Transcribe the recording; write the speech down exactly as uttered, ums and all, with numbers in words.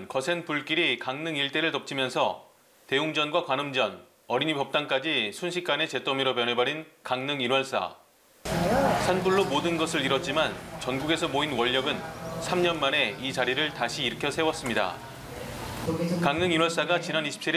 동안 거센 불길이 강릉 일대를 덮치면서 대웅전과 관음전, 어린이 법당까지 순식간에 잿더미로 변해버린 강릉 인월사. 산불로 모든 것을 잃었지만 전국에서 모인 원력은 삼 년 만에 이 자리를 다시 일으켜 세웠습니다. 강릉 인월사가 지난 이십칠 일